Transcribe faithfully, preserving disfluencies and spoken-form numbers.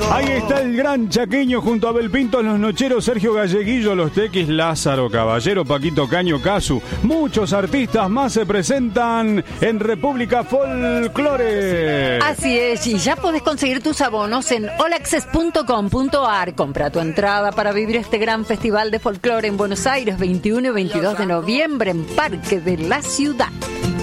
Ahí está el gran Chaqueño junto a Abel Pinto, Los Nocheros, Sergio Galleguillo, Los Tequis, Lázaro Caballero, Paquito Caño, Casu. Muchos artistas más se presentan en República Folklore. Así es, y ya podés conseguir tus abonos en all access punto com punto a r. Compra tu entrada para vivir este gran festival de folclore en Buenos Aires, veintiuno y veintidós de noviembre en Parque de la Ciudad.